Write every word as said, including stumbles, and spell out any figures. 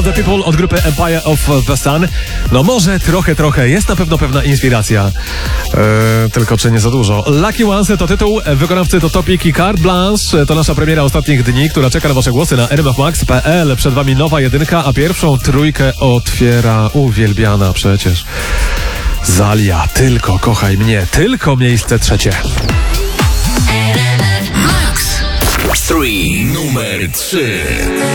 of the People od grupy Empire of the Sun. No może trochę, trochę. Jest na pewno pewna inspiracja. Eee, tylko czy nie za dużo. Lucky Ones to tytuł, wykonawcy to Topic i Carte Blanche. To nasza premiera ostatnich dni, która czeka na wasze głosy na r m f max kropka p l. Przed wami nowa jedynka, a pierwszą trójkę otwiera uwielbiana przecież Zalia. Tylko kochaj mnie. Tylko miejsce trzecie. Three, numer trzy.